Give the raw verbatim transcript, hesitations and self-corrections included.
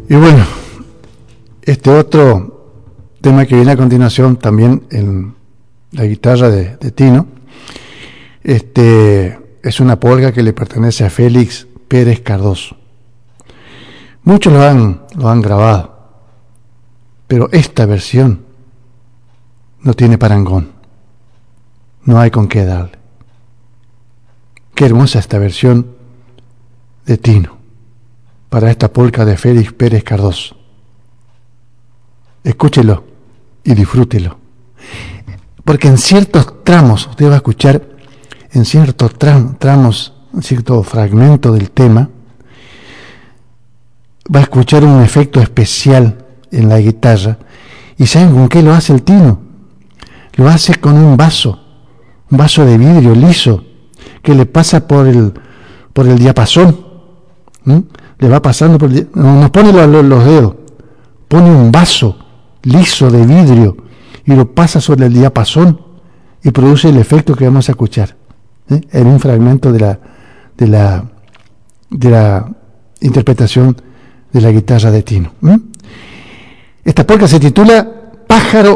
Y bueno, este otro tema que viene a continuación, también en la guitarra de, de Tino, este, es una polka que le pertenece a Félix Pérez Cardoso. Muchos lo han, lo han grabado, pero esta versión no tiene parangón, no hay con qué darle. Qué hermosa esta versión de Tino para esta polka de Félix Pérez Cardoso. Escúchelo y disfrútelo, porque en ciertos tramos, usted va a escuchar en ciertos tram, tramos, en cierto fragmento del tema, va a escuchar un efecto especial en la guitarra. ¿Y saben con qué lo hace el Tino? Lo hace con un vaso, un vaso de vidrio liso, que le pasa por el, por el diapasón. ¿Mm? Le va pasando por el, nos pone los, los dedos, pone un vaso liso de vidrio y lo pasa sobre el diapasón y produce el efecto que vamos a escuchar, ¿eh? En un fragmento de la, de la, de la interpretación de la guitarra de Tino. ¿Mm? Esta polka se titula Pájaro